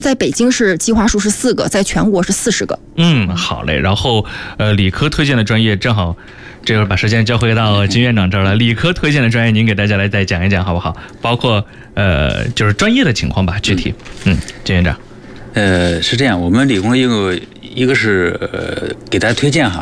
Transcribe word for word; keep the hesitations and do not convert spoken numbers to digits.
在北京市计划数是四个，在全国是四十个。 嗯，好嘞。然后呃，理科推荐的专业正好。这会儿把时间交回到金院长这儿了。理科推荐的专业，您给大家来再讲一讲好不好？包括呃，就是专业的情况吧，具体。嗯，金院长。 呃，是这样，我们理工一个一个是呃给大家推荐哈，